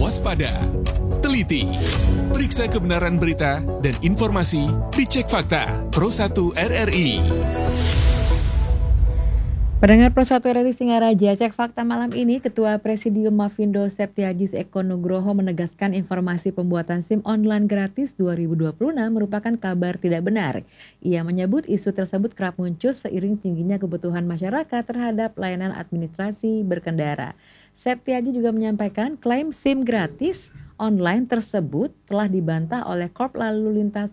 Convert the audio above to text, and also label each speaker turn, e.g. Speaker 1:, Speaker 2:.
Speaker 1: waspada, teliti, periksa kebenaran berita dan informasi di Cek Fakta Pro 1 RRI.
Speaker 2: Pendengar Pro 1 RRI Singaraja, Cek Fakta malam ini, Ketua Presidium Mafindo Septiadis Eko Nugroho menegaskan informasi pembuatan SIM online gratis 2026 merupakan kabar tidak benar. Ia menyebut isu tersebut kerap muncul seiring tingginya kebutuhan masyarakat terhadap layanan administrasi berkendara. Septiadi juga menyampaikan klaim SIM gratis online tersebut telah dibantah oleh Korps Lalu Lintas